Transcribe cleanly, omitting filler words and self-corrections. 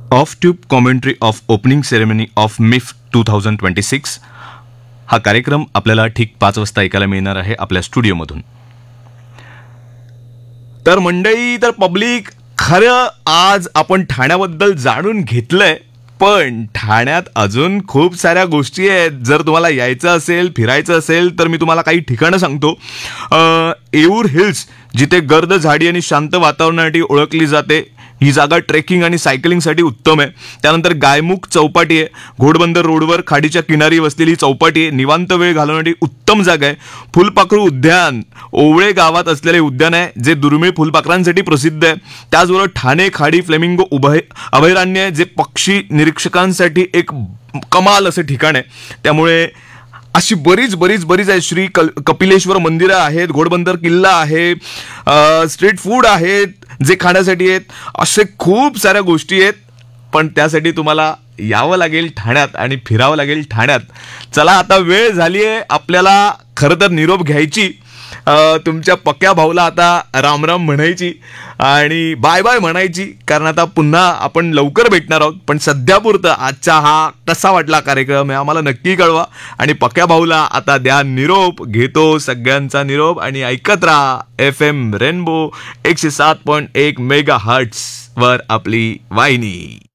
Of tube commentary of opening ceremony of MIFF 2026 हा कार्यक्रम आपल्याला ठीक 5 वाजता ऐकायला मिळणार आहे आपल्या स्टुडिओमधून. तर मंडळी, तर पब्लिक, खरं आज आपण ठाण्याबद्दल जाणून घेतलंय, पण ठाण्यात अजून खूप साऱ्या गोष्टी आहेत. जर तुम्हाला यायचं असेल, फिरायचं असेल, तर मी तुम्हाला काही ठिकाणं सांगतो. येऊर हिल्स, जिथे गर्द झाडी आणि शांत वातावरणासाठी ओळखली जाते, ही जागा ट्रेकिंग आणि सायकलिंगसाठी उत्तम आहे. त्यानंतर गायमुख चौपाटी आहे, घोडबंदर रोडवर खाडीच्या किनारी वसलेली चौपाटी आहे. निवांत वेळ घालवण्यासाठी उत्तम जागा आहे. फुलपाखरू उद्यान ओवळे गावात असलेले उद्यान आहे, जे दुर्मिळ फुलपाखरांसाठी प्रसिद्ध आहे. त्याचबरोबर ठाणे खाडी फ्लेमिंगो अभयारण्य आहे, जे पक्षी निरीक्षकांसाठी एक कमाल असं ठिकाण आहे. त्यामुळे अशी बरीच आहे. श्री कपिलेश्वर मंदिरं आहेत, घोडबंदर किल्ला आहे, स्ट्रीट फूड आहेत जे खाण्यासाठी आहेत. असे खूप साऱ्या गोष्टी आहेत, पण त्यासाठी तुम्हाला यावं लागेल ठाण्यात आणि फिरावं लागेल ठाण्यात. चला, आता वेळ झाली आहे आपल्याला खरं तर निरोप घ्यायची. तुमच्या पक्या भाऊला आता रामराम म्हणायची आणि बाय बाय म्हणायची, कारण आता पुन्हा आपण लवकर भेटणार आहोत. पण सध्यापुरतं आजचा हा कसा वाटला कार्यक्रम हे आम्हाला नक्की कळवा. आणि पक्या भाऊला आता द्या निरोप. घेतो सगळ्यांचा निरोप आणि ऐकत राहा FM रेनबो 107.1 मेगा हर्ट्स वर आपली वाहिनी.